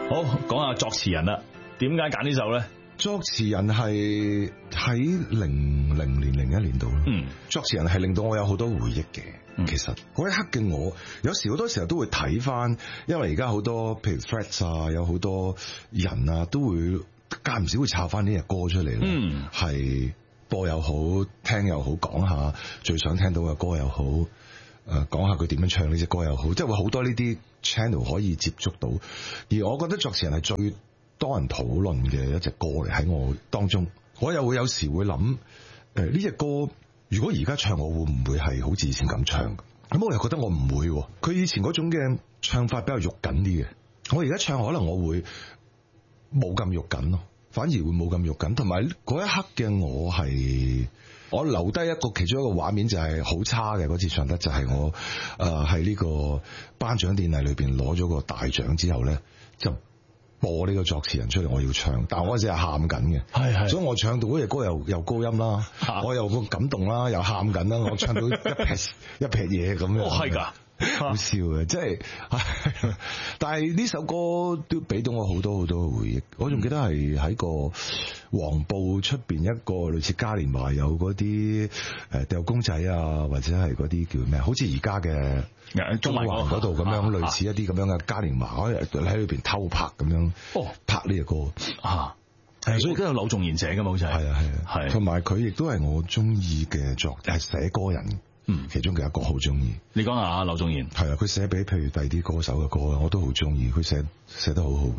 好，講下作詞人啦，點解揀呢首咧？ 作詞人係喺00年、01年度咯。作詞人係令到我有好多回憶嘅。其實嗰一刻嘅我，有時好多時候都會睇翻，因為而家好多譬如 Threads 啊，有好多人啊，都會間唔少會抄翻呢隻歌出嚟啦。係播又好，聽又好，講下最想聽到嘅歌又好，講下佢點樣唱呢隻歌又好，即係會好多呢啲 channel 可以接觸到。而我覺得作詞人係最多人討論嘅一隻歌嚟，喺我當中，我又會有時會諗，呢隻歌如果而家唱，我會唔會係好似以前咁唱？咁我又覺得我唔會，佢以前嗰種嘅唱法比較肉緊啲嘅，我而家唱可能我會冇咁肉緊咯，反而會冇咁肉緊。同埋嗰一刻嘅我留低一個其中一個畫面，就係好差嘅嗰次唱得，就係我喺呢個頒獎典禮裏邊攞咗個大獎之後咧，就播呢個作詞人出嚟，我要唱，但係我嗰陣時係喊緊嘅，係，所以我唱到嗰隻歌又高音啦，我又個感動啦，又喊緊啦，我唱到一撇嘢咁樣，係㗎。好笑嘅，即係，但係呢首歌都俾到我好多好多回憶。我仲記得係喺個黃埔出邊一個類似嘉年華有嗰啲掉公仔啊，或者係嗰啲叫咩？好似而家嘅中環嗰度咁樣，類似一啲咁樣嘅嘉年華，可以喺裏邊偷拍咁樣，拍呢隻歌啊。係，所以都有柳重言寫㗎嘛，好似係，同埋佢亦都係我中意嘅寫歌人。其中嘅一個好中意。你講下柳重言。係啊，佢寫俾譬如第二啲歌手嘅歌，我都好中意，佢寫得好好。